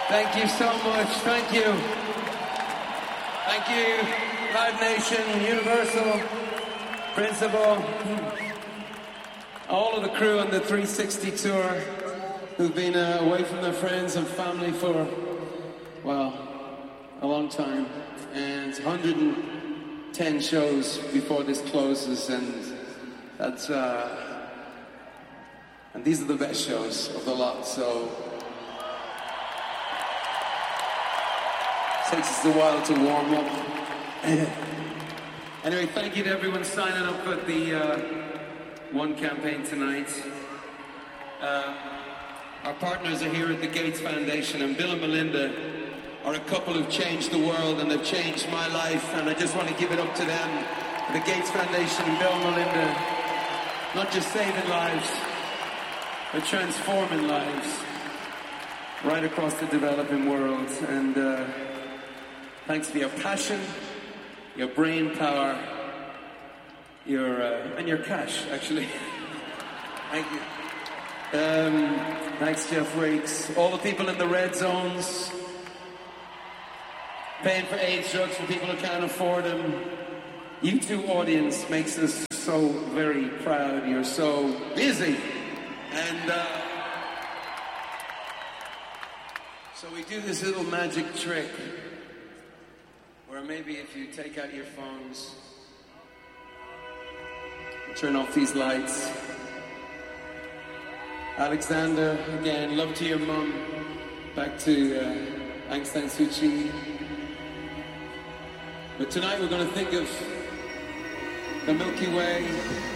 Thank you so much. Thank you. Thank you, Live Nation, Universal, Principal, all of the crew on the 360 tour who've been away from their friends and family for, well, a long time. And 110 shows before this closes, and that's, and these are the best shows of the lot, so takes us a while to warm up. Anyway, thank you to everyone signing up at the One campaign tonight. Our partners are here at the Gates Foundation, and Bill and Melinda are a couple who've changed the world, and they've changed my life, and I just want to give it up to them. The Gates Foundation and Bill and Melinda, not just saving lives, but transforming lives right across the developing world. And thanks for your passion, your brain power, and your cash, actually. Thank you. Thanks, Jeff Rakes. All the people in the red zones, paying for AIDS drugs for people who can't afford them. You two audience makes us so very proud. You're so busy. And so we do this little magic trick where maybe if you take out your phones, turn off these lights. Alexander, again, love to your mum. Back to Aung San Suu Kyi. But tonight we're going to think of the Milky Way.